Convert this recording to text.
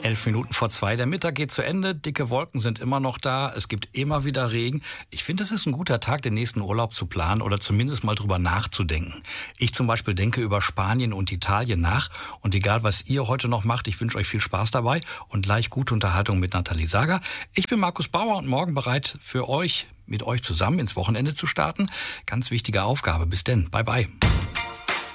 11 Minuten vor 2. Der Mittag geht zu Ende. Dicke Wolken sind immer noch da. Es gibt immer wieder Regen. Ich finde, es ist ein guter Tag, den nächsten Urlaub zu planen oder zumindest mal drüber nachzudenken. Ich zum Beispiel denke über Spanien und Italien nach. Und egal, was ihr heute noch macht, ich wünsche euch viel Spaß dabei und gleich gute Unterhaltung mit Nathalie Sager. Ich bin Markus Bauer und morgen bereit für euch, mit euch zusammen ins Wochenende zu starten. Ganz wichtige Aufgabe. Bis denn. Bye, bye.